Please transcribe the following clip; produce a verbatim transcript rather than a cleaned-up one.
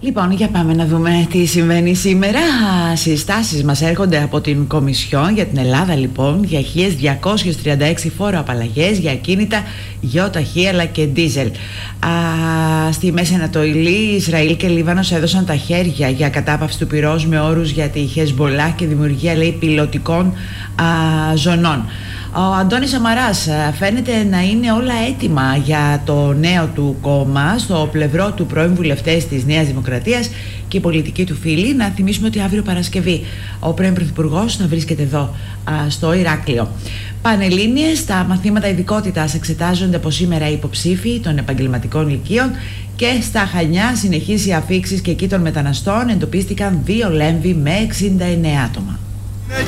Λοιπόν, για πάμε να δούμε τι συμβαίνει σήμερα. Συστάσεις μας έρχονται από την Κομισιόν για την Ελλάδα, λοιπόν, για χίλιες διακόσιες τριάντα έξι φόρο-απαλλαγές για ακίνητα, γεωταχή αλλά και ντίζελ. Α, στη Μέση Ανατολή, Ισραήλ και Λίβανος έδωσαν τα χέρια για κατάπαυση του πυρός με όρους για τη Χεσμολάχ και δημιουργία, λέει, πιλωτικών α, ζωνών. Ο Αντώνης Σαμαράς φαίνεται να είναι όλα έτοιμα για το νέο του κόμμα στο πλευρό του πρώην βουλευτές της Νέας Δημοκρατίας και η πολιτική του φίλη. Να θυμίσουμε ότι αύριο Παρασκευή ο πρώην Πρωθυπουργός θα βρίσκεται εδώ α, στο Ηράκλειο. Πανελλήνιες, τα μαθήματα ειδικότητας εξετάζονται από σήμερα οι υποψήφοι των επαγγελματικών λυκείων και στα Χανιά συνεχίζει οι αφήξεις και εκεί των μεταναστών εντοπίστηκαν δύο λέμβοι με εξήντα εννέα άτομα.